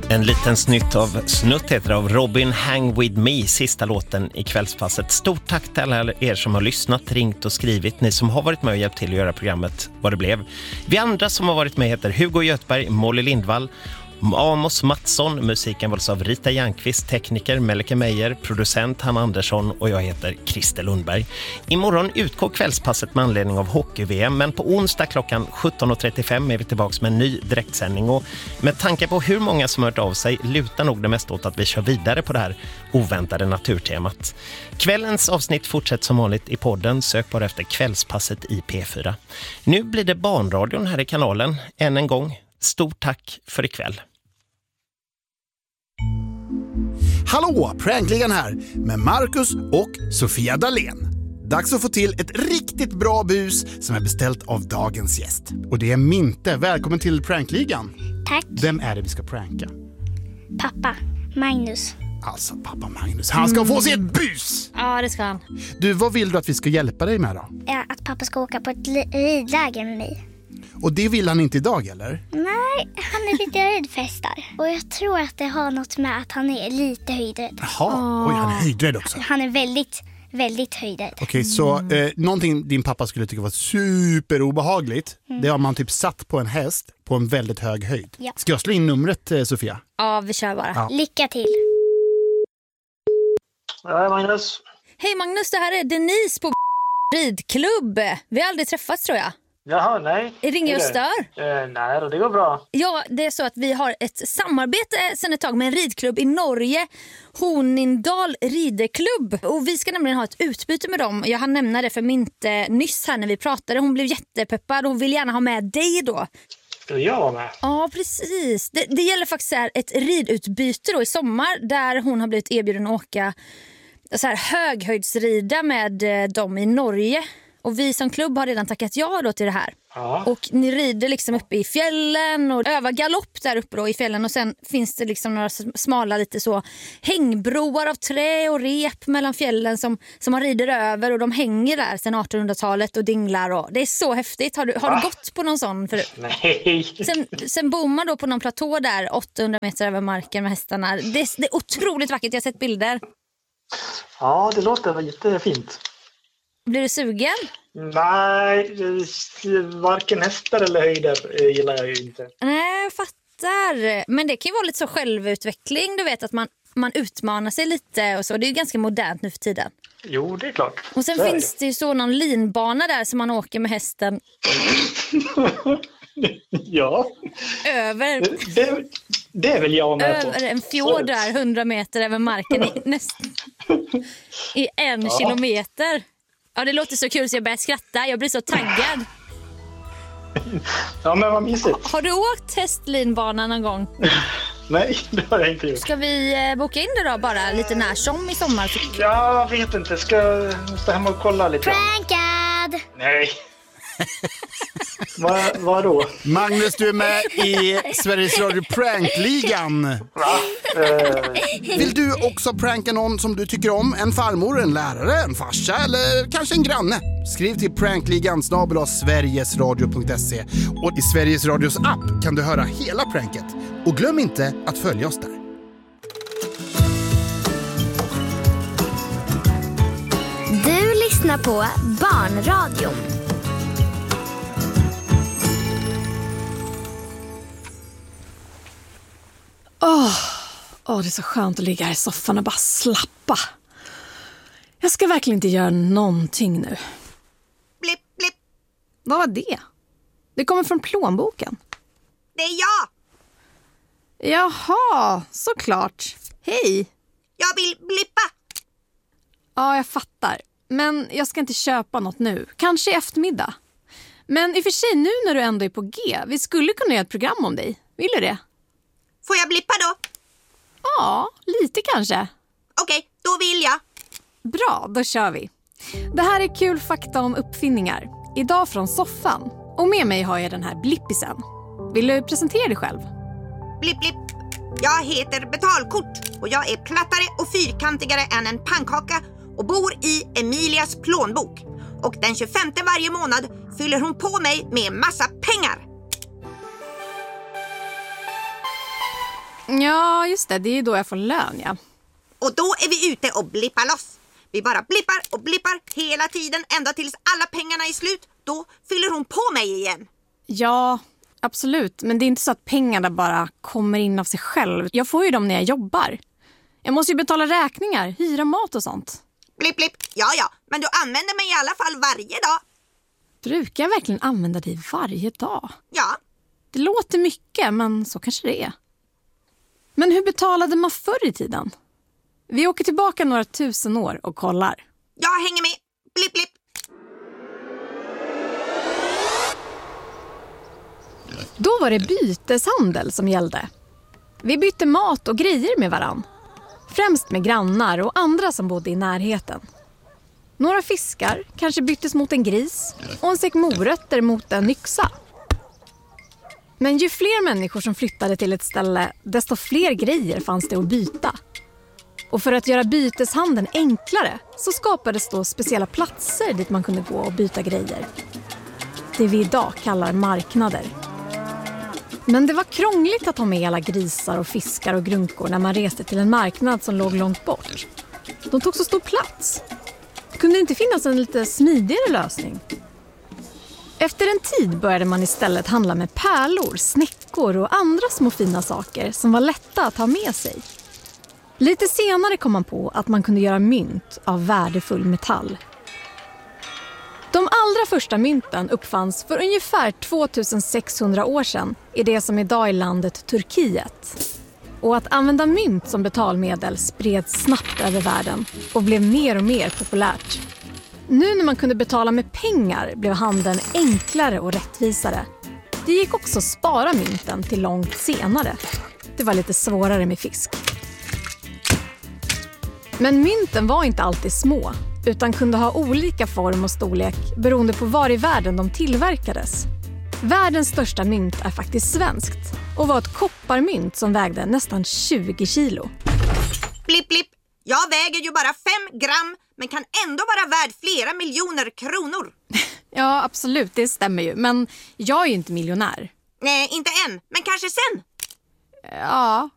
En liten snutt heter det av Robin Hang With Me, sista låten i kvällspasset. Stort tack till alla er som har lyssnat, ringt och skrivit. Ni som har varit med och hjälpt till att göra programmet vad det blev. Vi andra som har varit med heter Hugo Göthberg, Molly Lindvall, Amos Mattsson, musiken vals av Rita Janqvist, tekniker Melke Meijer, producent Hanna Andersson och jag heter Christer Lundberg. Imorgon utgår kvällspasset med anledning av hockey-VM, men på onsdag klockan 17.35 är vi tillbaka med en ny direktsändning, och med tanke på hur många som hört av sig lutar nog det mest åt att vi kör vidare på det här oväntade naturtemat. Kvällens avsnitt fortsätter som vanligt i podden, sök bara efter kvällspasset i P4. Nu blir det barnradion här i kanalen. Än en gång, stort tack för ikväll. Hallå, Prankligan här med Marcus och Sofia Dalén. Dags att få till ett riktigt bra bus som är beställt av dagens gäst. Och det är Minte. Välkommen till Prankligan. Tack. Vem är det vi ska pranka? Pappa, Magnus. Alltså pappa Magnus, han ska få sig ett bus! Ja, det ska han. Du, vad vill du att vi ska hjälpa dig med då? Ja, att pappa ska åka på ett ridläger med mig. Och det vill han inte idag, eller? Nej, han är lite räddfästar. Och jag tror att det har något med att han är lite höjdrädd. Jaha, oj, han är höjdrädd också. Han är väldigt, väldigt höjdrädd. Okej, så någonting din pappa skulle tycka var superobehagligt, det har man typ satt på en häst på en väldigt hög höjd. Ja. Ska jag slå in numret, Sofia? Ja, vi kör bara. Ja. Lycka till. Ja, Magnus. Hej Magnus, det här är Denise på ridklubb. Vi har aldrig träffats, tror jag. Jaha, nej. Ringer och stör? Nej, det går bra. Ja, det är så att vi har ett samarbete sedan ett tag med en ridklubb i Norge, Hornindal rideklubb. Och vi ska nämligen ha ett utbyte med dem. Jag hann nämna det för Minte nyss här när vi pratade. Hon blev jättepeppad och hon vill gärna ha med dig då. Ska jag vara med? Ja, precis. Det gäller faktiskt här ett ridutbyte då i sommar där hon har blivit erbjuden att åka så här höghöjdsrida med dem i Norge. Och vi som klubb har redan tackat ja då till det här. Ja. Och ni rider liksom uppe i fjällen och övar galopp där uppe då i fjällen. Och sen finns det liksom några smala lite så hängbroar av trä och rep mellan fjällen som man rider över. Och de hänger där sedan 1800-talet och dinglar. Och det är så häftigt. Har du gått på någon sån förut? Nej. Sen bor man då på någon platå där 800 meter över marken med hästarna. Det är otroligt vackert, jag har sett bilder. Ja, det låter jättefint. Blir du sugen? Nej, varken hästar eller höjder gillar jag ju inte. Nej, jag fattar. Men det kan ju vara lite så självutveckling. Du vet att man utmanar sig lite och så. Det är ju ganska modernt nu för tiden. Jo, det är klart. Och sen finns det ju så någon linbana där som man åker med hästen. Ja. Över... Det är väl jag med på. Över en fjord där, 100 meter över marken i 1 kilometer. Ja, det låter så kul så jag börjar skratta. Jag blir så taggad. Ja, men vad mysigt. Har du åkt hästlinbanan någon gång? Nej, det har jag inte gjort. Ska vi boka in det då bara lite när som i sommar? Jag vet inte, måste hem och kolla lite. Prankad! Nej. Vad då? Magnus, du är med i Sveriges Radio Prankligan. Vill du också pranka någon som du tycker om? En farmor, en lärare, en farsa eller kanske en granne? Skriv till prankligan@sverigesradio.se. Och i Sveriges Radios app kan du höra hela pranket. Och glöm inte att följa oss där. Du lyssnar på Barnradion. Det är så skönt att ligga här i soffan och bara slappa. Jag ska verkligen inte göra någonting nu. Blipp, blipp. Vad var det? Det kommer från plånboken. Det är jag! Jaha, såklart. Hej. Jag vill blippa. Ja, jag fattar. Men jag ska inte köpa något nu. Kanske i eftermiddag. Men i och för sig nu när du ändå är på G. Vi skulle kunna göra ett program om dig. Vill du det? Får jag blippa då? Ja, lite kanske. Okej, då vill jag. Bra, då kör vi. Det här är kul fakta om uppfinningar. Idag från soffan. Och med mig har jag den här blippisen. Vill du presentera dig själv? Blipp, blipp. Jag heter Betalkort och jag är plattare och fyrkantigare än en pannkaka och bor i Emilias plånbok. Och den 25 varje månad fyller hon på mig med massa pengar. Ja, just det. Det är ju då jag får lön, ja. Och då är vi ute och blippar loss. Vi bara blippar och blippar hela tiden ända tills alla pengarna är slut. Då fyller hon på mig igen. Ja, absolut. Men det är inte så att pengarna bara kommer in av sig själv. Jag får ju dem när jag jobbar. Jag måste ju betala räkningar, hyra mat och sånt. Blipp, blipp. Ja. Men du använder mig i alla fall varje dag. Brukar jag verkligen använda dig varje dag? Ja. Det låter mycket, men så kanske det är. Men hur betalade man förr i tiden? Vi åker tillbaka några 1000 år och kollar. Jag hänger med. Blipp, blipp. Då var det byteshandel som gällde. Vi bytte mat och grejer med varann. Främst med grannar och andra som bodde i närheten. Några fiskar kanske byttes mot en gris och en säck morötter mot en yxa. Men ju fler människor som flyttade till ett ställe, desto fler grejer fanns det att byta. Och för att göra byteshandeln enklare så skapades då speciella platser dit man kunde gå och byta grejer. Det vi idag kallar marknader. Men det var krångligt att ha med alla grisar och fiskar och grunkor när man reste till en marknad som låg långt bort. De tog så stor plats. Kunde det inte finnas en lite smidigare lösning? Efter en tid började man istället handla med pärlor, snäckor och andra små fina saker som var lätta att ha med sig. Lite senare kom man på att man kunde göra mynt av värdefull metall. De allra första mynten uppfanns för ungefär 2600 år sedan i det som idag är landet Turkiet. Och att använda mynt som betalmedel spreds snabbt över världen och blev mer och mer populärt. Nu när man kunde betala med pengar blev handeln enklare och rättvisare. Det gick också att spara mynten till långt senare. Det var lite svårare med fisk. Men mynten var inte alltid små, utan kunde ha olika form och storlek beroende på var i världen de tillverkades. Världens största mynt är faktiskt svenskt och var ett kopparmynt som vägde nästan 20 kilo. Blipp, blipp. Jag väger ju bara 5 gram men kan ändå vara värd flera miljoner kronor. Ja, absolut, det stämmer ju. Men jag är ju inte miljonär. Nej, inte än, men kanske sen. Ja,